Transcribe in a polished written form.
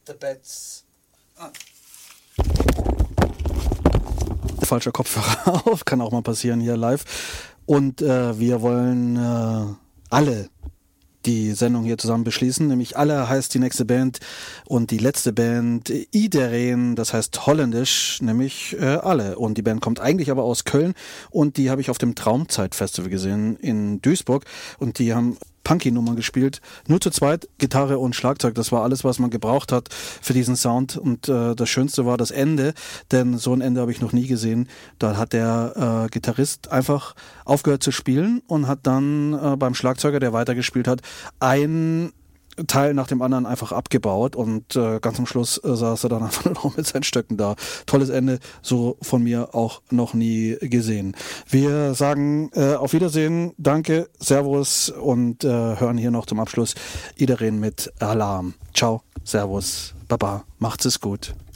the beds. Falscher Kopfhörer auf, kann auch mal passieren hier live. Und wir wollen alle die Sendung hier zusammen beschließen, nämlich Alle heißt die nächste Band und die letzte Band Iedereen, das heißt holländisch, nämlich Alle. Und die Band kommt eigentlich aber aus Köln und die habe ich auf dem Traumzeit-Festival gesehen in Duisburg und die haben Punky-Nummern gespielt, nur zu zweit, Gitarre und Schlagzeug, das war alles, was man gebraucht hat für diesen Sound und das Schönste war das Ende, denn so ein Ende habe ich noch nie gesehen. Da hat der Gitarrist einfach aufgehört zu spielen und hat dann beim Schlagzeuger, der weitergespielt hat, ein Teil nach dem anderen einfach abgebaut und ganz am Schluss saß er dann einfach nur noch mit seinen Stöcken da. Tolles Ende, so von mir auch noch nie gesehen. Wir sagen auf Wiedersehen, danke, Servus und hören hier noch zum Abschluss Iedereen mit Alarm. Ciao, Servus, Baba, macht's es gut.